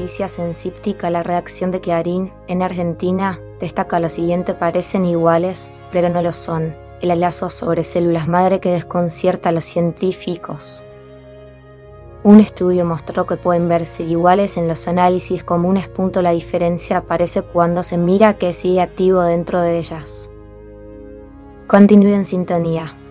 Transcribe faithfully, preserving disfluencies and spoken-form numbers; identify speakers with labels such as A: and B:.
A: Noticias en Cíptica la redacción de Clarín, en Argentina, destaca lo siguiente: parecen iguales, pero no lo son. El halazo sobre células madre que desconcierta a los científicos. Un estudio mostró que pueden verse iguales en los análisis comunes. La diferencia aparece cuando se mira qué sigue activo dentro de ellas. Continúe en sintonía.